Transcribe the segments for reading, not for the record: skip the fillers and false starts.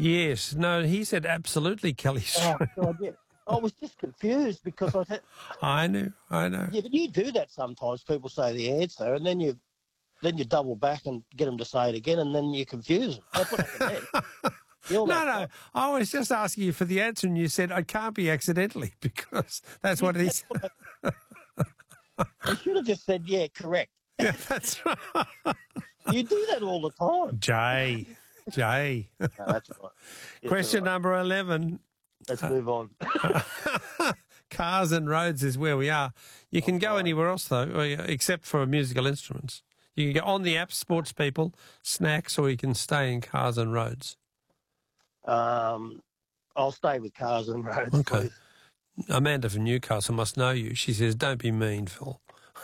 Yes. No, he said absolutely, Kelly Oh, String. God, yeah. I was just confused because I said, I know. yeah, but you do that sometimes. People say the answer, and then you double back and get them to say it again, and then you confuse them. That's what happened then. You almost No, I was just asking you for the answer, and you said it can't be accidentally because that's what it is. You should have just said, yeah, correct. Yeah, that's right. You do that all the time. Jay. No, that's right. It's Question all right. number 11. Let's move on. Cars and roads is where we are. You can go anywhere else, though, except for musical instruments. You can go on the app, sports people, snacks, or you can stay in cars and roads. I'll stay with cars and roads, Okay. please. Amanda from Newcastle must know you. She says, don't be mean, Phil.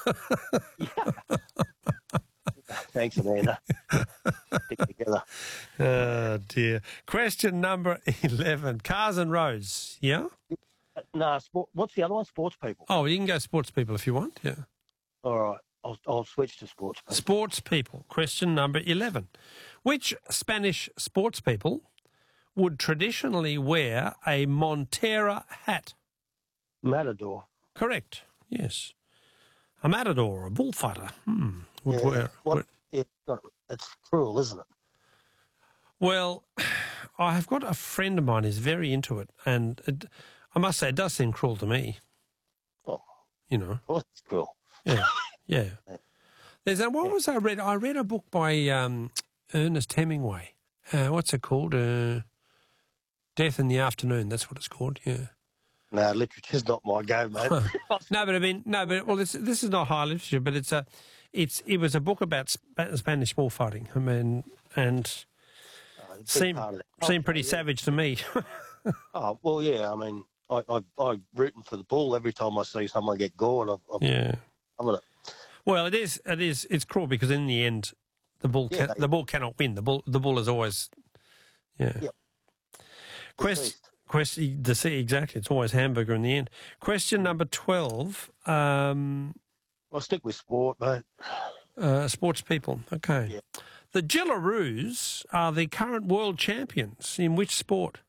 Thanks, Amanda. Stick together. Oh, dear. Question number 11. Cars and roads, yeah? No, what's the other one? Sports people. Oh, you can go sports people if you want, yeah. All right. I'll switch to sports people. Sports people. Question number 11. Which Spanish sports people would traditionally wear a Montera hat? Matador. Correct, yes. A matador, a bullfighter, would wear... It's cruel, isn't it? Well, I have got a friend of mine who's very into it, and I must say it does seem cruel to me. Oh, you know. of course it's cruel. Yeah, yeah. There's what was I read? I read a book by Ernest Hemingway. What's it called? Death in the Afternoon. That's what it's called. Yeah. No, literature's not my go, mate. Well, this is not high literature, but it was a book about Spanish bullfighting. I mean, and seemed pretty savage to me. Oh well, yeah. I mean, I'm rooting for the bull every time I see someone get gored. Yeah. I'm gonna. Well, it's cruel because in the end, the bull cannot win. The bull is always, yeah. Yep. Question, exactly. It's always hamburger in the end. Question number 12. I'll stick with sport, mate. Sports people. Okay. Yeah. The Gillaroos are the current world champions in which sport?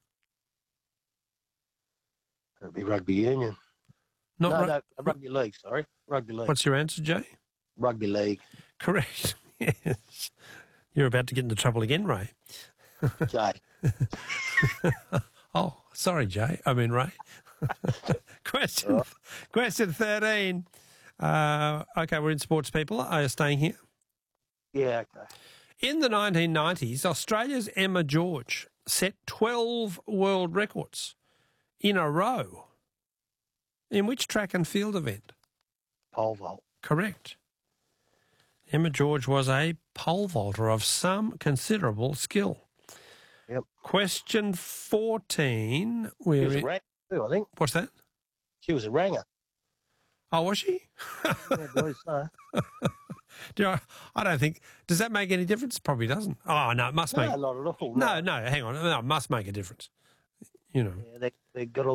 It'd be rugby union. No, rugby league. Sorry, rugby league. What's your answer, Jay? Rugby league. Correct. Yes. You're about to get into trouble again, Ray. Jay. Oh, sorry, Jay. I mean, Ray. Question 13. Okay, we're in sports people. Are you staying here? Yeah, okay. In the 1990s, Australia's Emma George set 12 world records in a row. In which track and field event? Pole vault. Correct. Emma George was a pole vaulter of some considerable skill. Yep. Question 14. She was a ranger too, I think. What's that? She was a ranger. Oh, was she? Yeah, I believe so. I don't think... Does that make any difference? Probably doesn't. Oh, no, it must make... No, not at all. No, hang on. No, it must make a difference. You know. Yeah, they got a